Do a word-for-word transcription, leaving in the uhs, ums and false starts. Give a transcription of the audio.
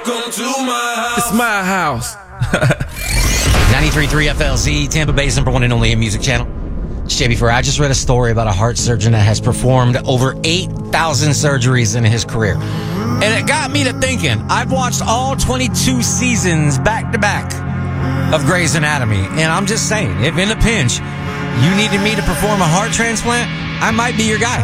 Welcome to my house. It's my house. ninety-three point three F L Z, Tampa Bay's number one and only music channel. It's J B four. I just read a story about a heart surgeon that has performed over eight thousand surgeries in his career. And it got me to thinking. I've watched all twenty-two seasons back to back of Grey's Anatomy. And I'm just saying, if in a pinch you needed me to perform a heart transplant, I might be your guy.